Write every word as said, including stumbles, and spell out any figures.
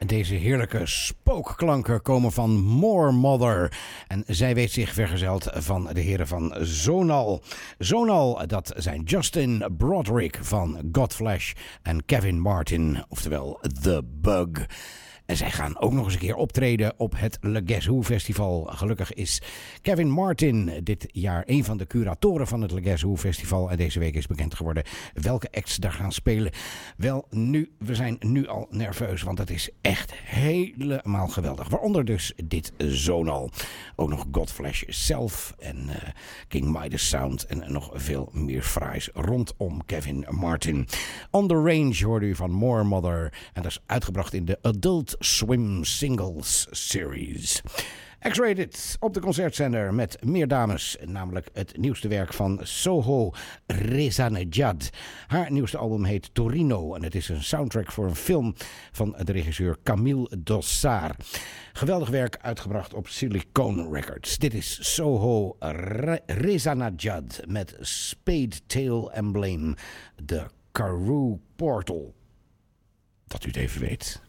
deze heerlijke spookklanken komen van More Mother. En zij weet zich vergezeld van de heren van Zonal. Zonal, dat zijn Justin Broderick van Godflesh en Kevin Martin, oftewel The Bug. En zij gaan ook nog eens een keer optreden op het Le Guess Who Festival. Gelukkig is Kevin Martin dit jaar een van de curatoren van het Le Guess Who Festival. En deze week is bekend geworden welke acts daar gaan spelen. Wel, nu, we zijn nu al nerveus, want het is echt helemaal geweldig. Waaronder dus dit Zonal. Ook nog Godflesh zelf en uh, King Midas Sound en nog veel meer fraais rondom Kevin Martin. On the Range hoorde u van More Mother. En dat is uitgebracht in de Adult Swim Singles Series. X-Rated op de concertzender met meer dames, namelijk het nieuwste werk van Soho Rezanejad. Haar nieuwste album heet Torino en het is een soundtrack voor een film van de regisseur Camille Dossard. Geweldig werk uitgebracht op Silicone Records. Dit is Soho Re- Rezanejad met Spade Tail Emblem, de Karoo Portal. Dat u het even weet.